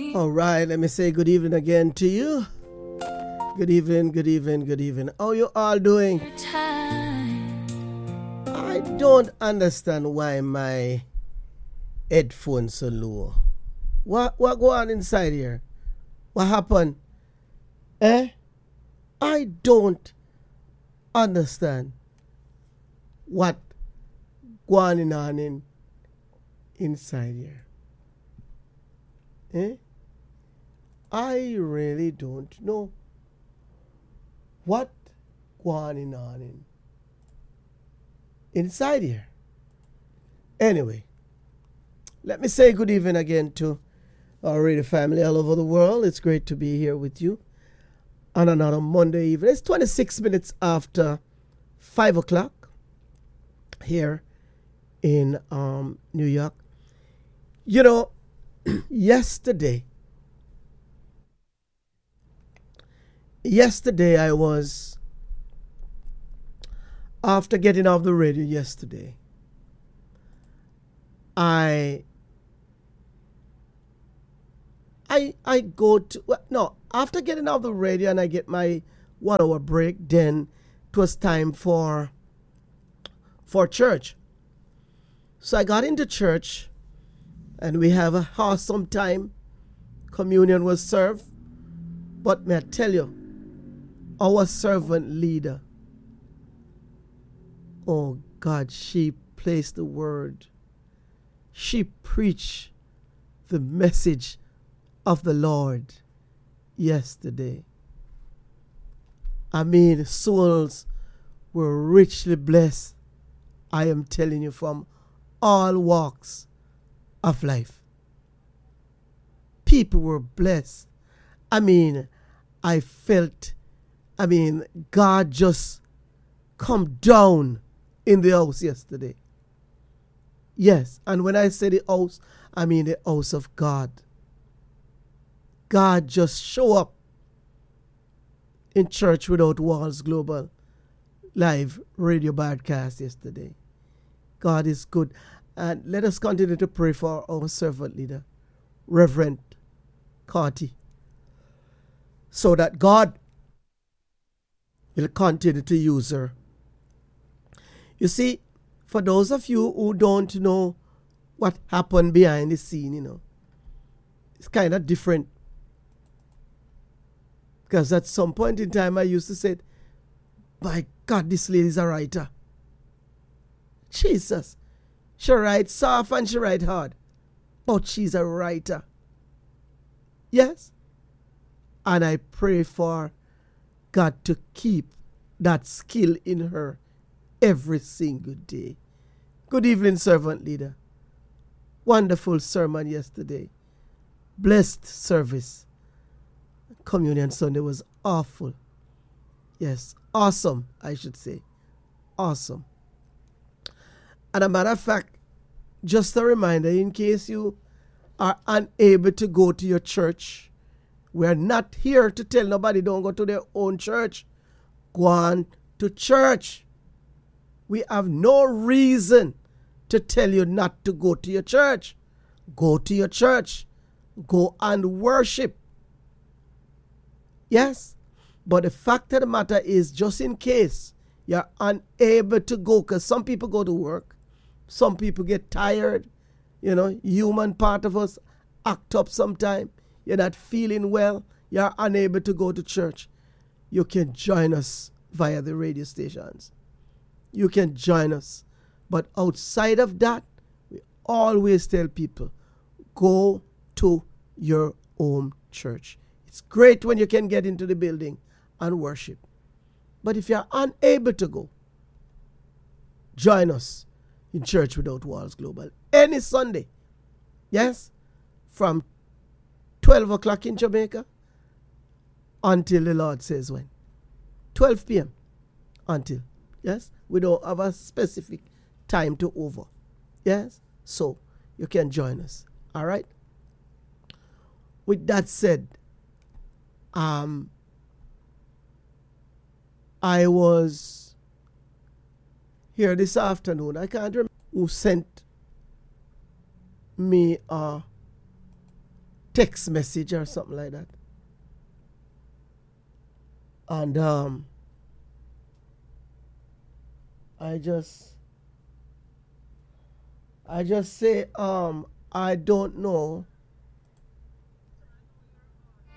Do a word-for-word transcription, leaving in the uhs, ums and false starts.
All right, let me say good evening again to you. Good evening, good evening, good evening. How you all doing? I don't understand why my headphones so low. What what go on inside here? What happened? Eh? I don't understand what going on in inside here. Eh? I really don't know what going on in inside here. Anyway, let me say good evening again to our radio family all over the world. It's great to be here with you on another Monday evening. It's twenty-six minutes after five o'clock here in um, New York. You know, yesterday, yesterday I was, after getting off the radio yesterday, I, I, I go to, well, no, after getting off the radio and I get my one hour break, then it was time for, for church. So I got into church and we have a awesome time. Communion was served. But may I tell you, our servant leader, oh God, she placed the word. She preached the message of the Lord yesterday. I mean, souls were richly blessed. I am telling you, from all walks of life. People were blessed. I mean, I felt, I mean, God just come down in the house yesterday. Yes, and when I say the house, I mean the house of God. God just show up in Church Without Walls Global live radio broadcast yesterday. God is good. And let us continue to pray for our servant leader, Reverend Carty, so that God will continue to use her. You see, for those of you who don't know what happened behind the scene, you know, it's kind of different. Because at some point in time, I used to say, my God, this lady's a writer. Jesus. She writes soft and she writes hard. But she's a writer. Yes. And I pray for God to keep that skill in her every single day. Good evening, servant leader. Wonderful sermon yesterday. Blessed service. Communion Sunday was awful. Yes, awesome, I should say. Awesome. And a matter of fact, just a reminder, in case you are unable to go to your church, we're not here to tell nobody don't go to their own church. Go on to church. We have no reason to tell you not to go to your church. Go to your church. Go and worship. Yes, but the fact of the matter is, just in case you're unable to go, because some people go to work, some people get tired, you know, human part of us act up sometime. You're not feeling well, you're unable to go to church. You can join us via the radio stations. You can join us. But outside of that, we always tell people, go to your own church. It's great when you can get into the building and worship. But if you're unable to go, join us in Church Without Walls Global any Sunday. Yes? From twelve o'clock in Jamaica until the Lord says when. twelve p.m. until. Yes? We don't have a specific time to over. Yes? So, you can join us. All right? With that said, um, I was here this afternoon. I can't remember who sent me a text message or something like that. And um, I just, I just say, um, I don't know